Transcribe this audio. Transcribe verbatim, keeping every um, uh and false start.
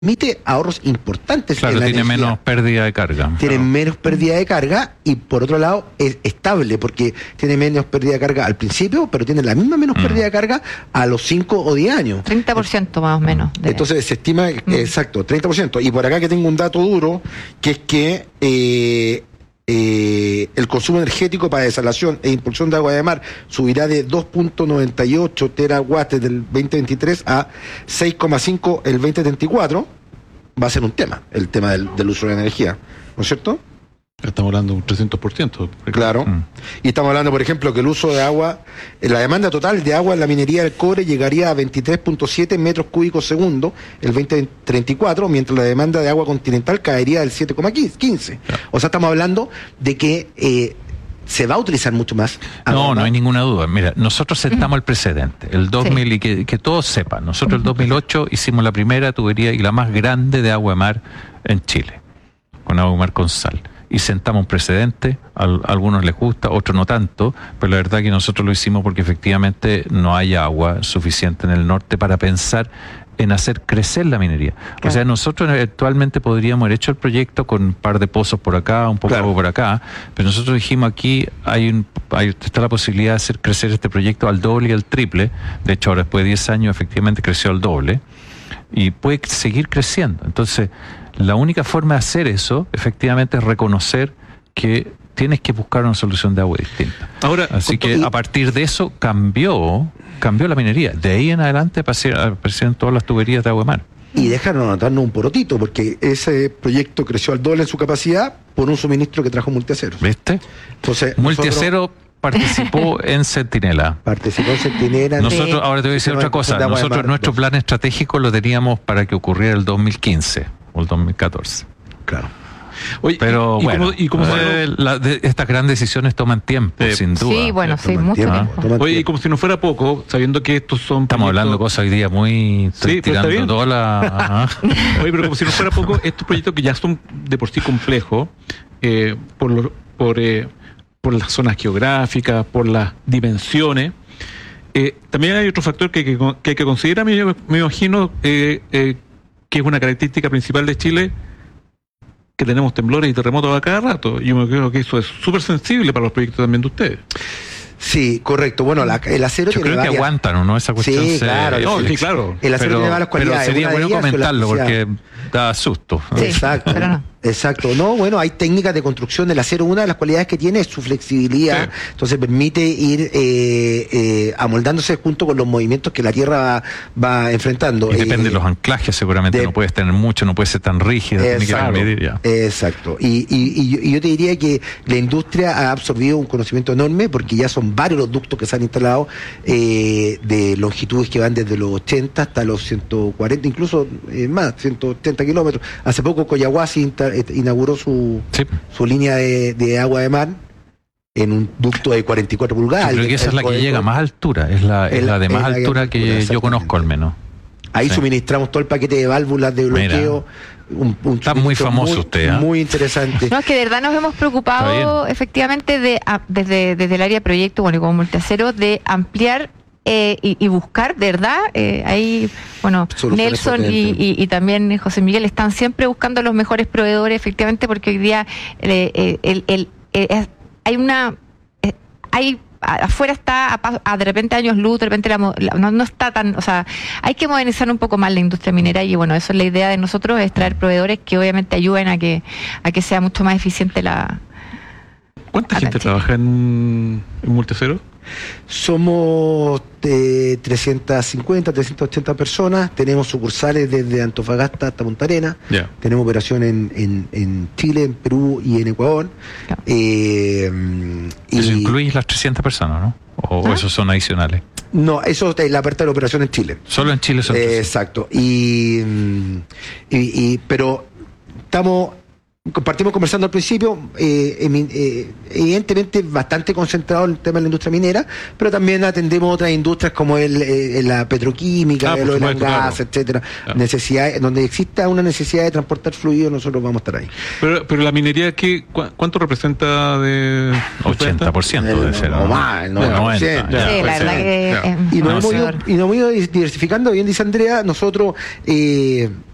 permite ahorros importantes. Claro, en la tiene energía. menos pérdida de carga. Tiene claro. menos pérdida de carga y por otro lado es estable porque tiene menos pérdida de carga al principio, pero tiene la misma menos mm. pérdida de carga a los cinco o diez años. treinta por ciento más o menos. De... Entonces se estima, mm. exacto, treinta por ciento. Y por acá que tengo un dato duro, que es que eh, eh, el consumo energético para desalación e impulsión de agua de mar subirá de dos punto noventa y ocho terawatts del veinte veintitrés a seis coma cinco el veinte treinta y cuatro. Va a ser un tema, el tema del, del uso de la energía, ¿no es cierto? Estamos hablando de un trescientos por ciento. Claro. Mm. Y estamos hablando, por ejemplo, que el uso de agua, la demanda total de agua en la minería del cobre llegaría a veintitrés punto siete metros cúbicos segundo el veinte treinta y cuatro, mientras la demanda de agua continental caería del siete coma quince. Claro. O sea, estamos hablando de que eh, se va a utilizar mucho más. No, no hay ninguna duda. Mira, nosotros sentamos el precedente, el dos mil, sí. y que, que todos sepan, nosotros el dos mil ocho hicimos la primera tubería y la más grande de agua de mar en Chile, con agua de mar con sal. Y sentamos un precedente, a, a algunos les gusta, a otros no tanto, pero la verdad que nosotros lo hicimos porque efectivamente no hay agua suficiente en el norte para pensar en hacer crecer la minería. Claro. O sea, nosotros actualmente podríamos haber hecho el proyecto con un par de pozos por acá, un poco claro. por acá, pero nosotros dijimos aquí hay un, hay, está la posibilidad de hacer crecer este proyecto al doble y al triple. De hecho, ahora después de diez años efectivamente creció al doble y puede seguir creciendo. Entonces, la única forma de hacer eso, efectivamente, es reconocer que tienes que buscar una solución de agua distinta. Ahora, así que y... a partir de eso cambió, cambió la minería. De ahí en adelante aparecieron todas las tuberías de agua de mar. Y déjanos anotarnos un porotito, porque ese proyecto creció al doble en su capacidad por un suministro que trajo Multiacero. ¿Viste? Entonces, Multiacero nosotros... participó en Centinela. Participó en Centinela. Nosotros, sí. ahora te voy a decir otra cosa. Nosotros nuestro plan estratégico lo teníamos para que ocurriera el dos mil quince o el dos mil catorce. Claro. Oye, pero y, bueno, y cómo, y cómo eh, la, de, estas grandes decisiones toman tiempo, eh, sin duda. Sí, bueno, sí, mucho tiempo. tiempo. Oye, y como si no fuera poco, sabiendo que estos son... Estamos proyectos... hablando de cosas hoy día muy... Estoy sí, tirando toda la... Oye, pero como si no fuera poco, estos proyectos que ya son de por sí complejos, eh, por, lo, por, eh, por las zonas geográficas, por las dimensiones, eh, también hay otro factor que, que, que hay que considerar, me, me imagino, eh, eh, que es una característica principal de Chile, que tenemos temblores y terremotos a cada rato. Yo me creo que eso es súper sensible para los proyectos también de ustedes. Sí, correcto. Bueno, la, el acero Yo tiene creo varias... que aguantan, ¿no? Esa cuestión. Sí, se... claro. No, el, sí, claro. El acero pero, tiene varias cualidades. Pero sería bueno comentarlo porque da susto. Sí, exacto. Pero no. Exacto. No, bueno, hay técnicas de construcción del acero. Una de las cualidades que tiene es su flexibilidad. Sí. Entonces permite ir eh, eh, amoldándose junto con los movimientos que la Tierra va, va enfrentando. Y depende eh, de los anclajes, seguramente. De... No puedes tener mucho, no puede ser tan rígido. Exacto. Medir ya. Exacto. Y, y, y, yo, y yo te diría que la industria ha absorbido un conocimiento enorme porque ya son varios los ductos que se han instalado eh, de longitudes que van desde los ochenta hasta los ciento cuarenta, incluso eh, más, ciento ochenta kilómetros. Hace poco Coyahuasi inauguró su, sí. su línea de, de agua de mar en un ducto de cuarenta y cuatro pulgadas. Yo creo que esa es la que llega a más altura, es la, es la de más altura que yo conozco al menos. Ahí sí. suministramos todo el paquete de válvulas de bloqueo. Un, un Está muy famoso muy, usted, ¿eh? Muy interesante. No, es que de verdad nos hemos preocupado efectivamente de a, desde, desde el área de proyecto, bueno, y como Multiacero, de ampliar Eh, y, y buscar, de verdad, eh, ahí, bueno, Soluciones Nelson y, y, y también José Miguel están siempre buscando los mejores proveedores, efectivamente, porque hoy día eh, eh, el, el, eh, hay una, eh, hay afuera está a, a de repente años luz, de repente la, la, no, no está tan, o sea, hay que modernizar un poco más la industria minera y bueno, eso es la idea de nosotros, es traer proveedores que obviamente ayuden a que a que sea mucho más eficiente la... ¿Cuánta gente trabaja en, en Multiacero? Somos de trescientas cincuenta, trescientas ochenta personas. Tenemos sucursales desde Antofagasta hasta Punta Arenas. Yeah. Tenemos operación en, en, en Chile, en Perú y en Ecuador. Yeah. Eh, eso y... incluye las trescientas personas, ¿no? ¿O ¿Ah? esos son adicionales? No, eso es la parte de la operación en Chile. Solo en Chile son eh, exacto. Y, y, y pero estamos... Compartimos conversando al principio, eh, eh, evidentemente bastante concentrado en el tema de la industria minera, pero también atendemos otras industrias como el, eh, la petroquímica, ah, el oil and gas, claro. etcétera. Claro. Necesidad, donde exista una necesidad de transportar fluidos, nosotros vamos a estar ahí. Pero, pero la minería, ¿qué, cu ¿cuánto representa de ochenta por ciento de ser? No más, el noventa por ciento. Sí, la verdad que y nos hemos ido, y nos hemos ido diversificando, bien dice Andrea, nosotros... Eh,